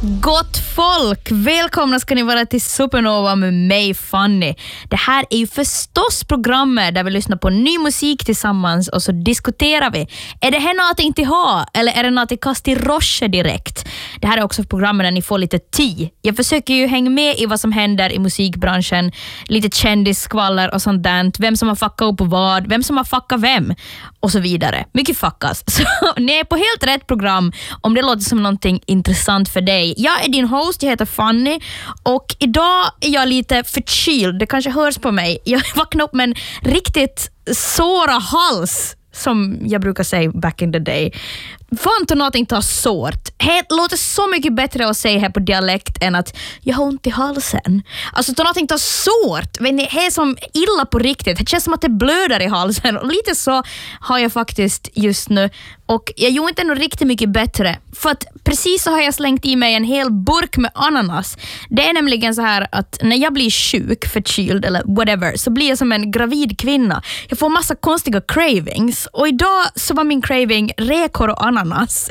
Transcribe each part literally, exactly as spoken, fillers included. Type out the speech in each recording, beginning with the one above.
Gott folk, välkomna ska ni vara till Supernova med mig Fanny. Det här är ju förstås programmet där vi lyssnar på ny musik tillsammans och så diskuterar vi. Är det här någonting till ha eller är det något till kast i roche direkt? Det här är också programmet där ni får lite tid. Jag försöker ju hänga med i vad som händer i musikbranschen, lite kändisskvaller och sånt där. Vem som har fuckat upp vad, vem som har fuckat vem och så vidare. Mycket fuckas. Så ni är på helt rätt program om det låter som någonting intressant för dig. Jag är din host, jag heter Fanny och idag är jag lite förkyld. Det kanske hörs på mig. Jag vaknade upp med en riktigt såra hals, som jag brukar säga back in the day. Fan till någonting tar sårt. Det låter så mycket bättre att säga här på dialekt än att jag har ont i halsen. Alltså till någonting tar sårt. Men det är som illa på riktigt. Det känns som att det blöder i halsen. Och lite så har jag faktiskt just nu. Och jag gjorde inte nog riktigt mycket bättre. För att precis så har jag slängt i mig en hel burk med ananas. Det är nämligen så här att när jag blir sjuk, förkyld eller whatever, så blir jag som en gravid kvinna. Jag får massa konstiga cravings. Och idag så var min craving räkor och ananas.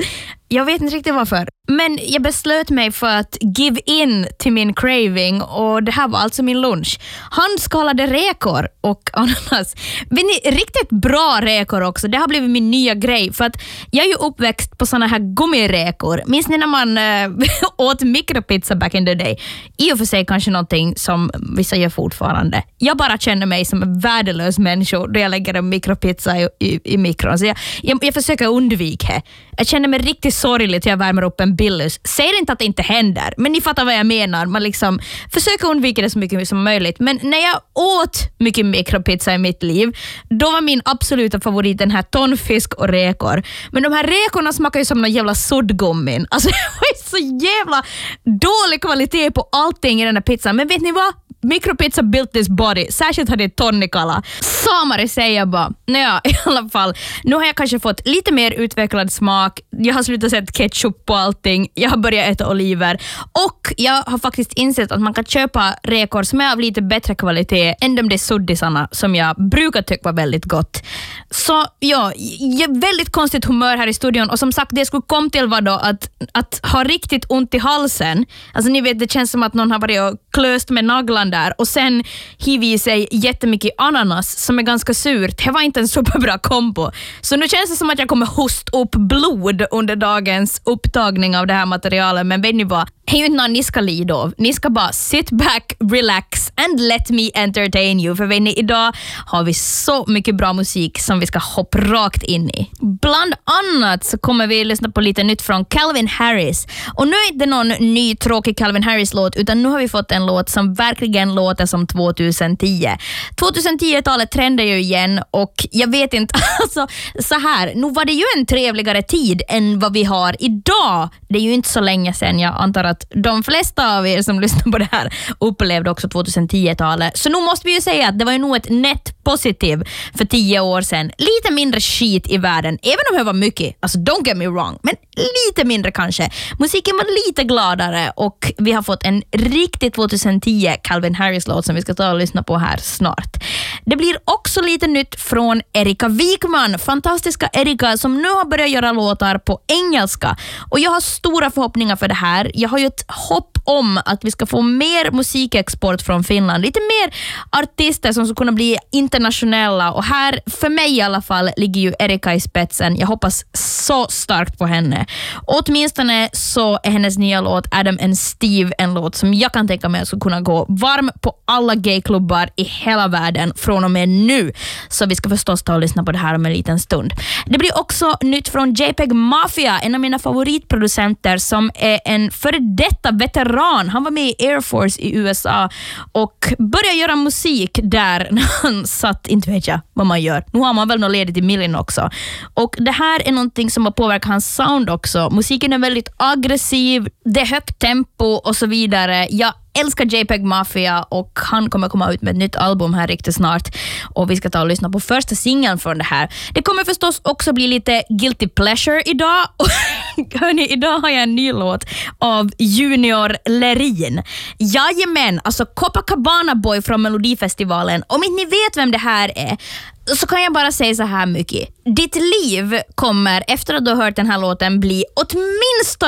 Jag vet inte riktigt varför. Men jag beslöt mig för att give in till min craving och det här var alltså min lunch. Handskalade räkor och ananas. Men riktigt bra räkor också. Det har blivit min nya grej för att jag är ju uppväxt på såna här gummiräkor. Minns ni när man äh, åt mikropizza back in the day? I och för sig kanske någonting som vissa gör fortfarande. Jag bara känner mig som en värdelös människa då jag lägger en mikropizza i, i, i mikron. Så jag, jag, jag försöker undvika. Jag känner mig riktigt sorgligt när jag värmer upp en Billys. Säger inte att det inte händer, men ni fattar vad jag menar. Man liksom försöker undvika det så mycket som möjligt. Men när jag åt mycket mikropizza i mitt liv, då var min absoluta favorit den här tonfisk och räkor. Men de här räkorna smakar ju som någon jävla suddgummin. Alltså det var så jävla dålig kvalitet på allting i den här pizzan. Men vet ni vad? Mikropizza built this body. Särskilt hade det tonikala. Samare säger jag bara. Naja, i alla fall. Nu har jag kanske fått lite mer utvecklad smak. Jag har slutat sätta ketchup på allting. Jag har börjat äta oliver. Och jag har faktiskt insett att man kan köpa räkor som är av lite bättre kvalitet än de där suddisarna som jag brukar tycka var väldigt gott. Så ja, jag är väldigt konstigt humör här i studion. Och som sagt, det skulle komma till vad då? Att, att ha riktigt ont i halsen. Alltså ni vet, det känns som att någon har varit och klöst med naglan där och sen hiv i sig jättemycket ananas som är ganska surt. Det var inte en superbra kombo. Så nu känns det som att jag kommer hosta upp blod under dagens upptagning av det här materialet. Men vet ni vad? Det är ju inte någon ni ska lida av. Ni ska bara sit back, relax and let me entertain you. För vet ni, idag har vi så mycket bra musik som vi ska hoppa rakt in i. Bland annat så kommer vi lyssna på lite nytt från Calvin Harris. Och nu är det någon ny tråkig Calvin Harris-låt, utan nu har vi fått en låt som verkligen låter som tjugohundratio. tjugohundratio-talet trendar ju igen och jag vet inte, alltså så här, nu var det ju en trevligare tid än vad vi har idag. Det är ju inte så länge sedan, jag antar att de flesta av er som lyssnar på det här upplevde också tjugohundratio-talet. Så nu måste vi ju säga att det var ju nog ett net positiv för tio år sedan. Lite mindre skit i världen, även om det var mycket, alltså don't get me wrong, men lite mindre kanske. Musiken var lite gladare och vi har fått en riktigt tjugohundratio Calvin Harris-låt som vi ska ta och lyssna på här snart. Det blir också lite nytt från Erika Wikman, fantastiska Erika som nu har börjat göra låtar på engelska. Och jag har stora förhoppningar för det här. Jag har ju ett hopp om att vi ska få mer musikexport från Finland. Lite mer artister som ska kunna bli internationella. Och här, för mig i alla fall, ligger ju Erika i spetsen. Jag hoppas så starkt på henne. Och åtminstone så är hennes nya låt Adam and Steve en låt som jag kan tänka mig att ska kunna gå varm på alla gayklubbar i hela världen från och med nu. Så vi ska förstås ta och lyssna på det här om en liten stund. Det blir också nytt från JPEG Mafia, en av mina favoritproducenter som är en före detta veteran. Han var med i Air Force i U S A och började göra musik där när han satt, inte vet jag vad man gör. Nu har man väl något ledigt i Millin också. Och det här är någonting som har påverkat hans sound också. Musiken är väldigt aggressiv, det är högt tempo och så vidare. Jag älskar JPEG Mafia och han kommer komma ut med ett nytt album här riktigt snart och vi ska ta och lyssna på första singeln från det här. Det kommer förstås också bli lite guilty pleasure idag och hörni, idag har jag en ny låt av Junior Lerin. Jajamän, alltså Copacabana Boy från Melodifestivalen. Om inte ni vet vem det här är så kan jag bara säga så här mycket. Ditt liv kommer efter att du har hört den här låten bli åtminstone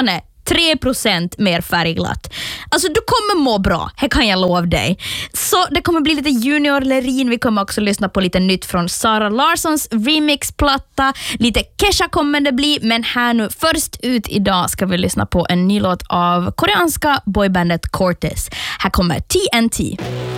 tre procent mer färgglatt. Alltså du kommer må bra, det kan jag lova dig. Så det kommer bli lite Junior Lerin. Vi kommer också lyssna på lite nytt från Sara Larssons remixplatta. Lite Kesha kommer det bli, men här nu först ut idag ska vi lyssna på en ny låt av koreanska boybandet Cortez. Här kommer T N T.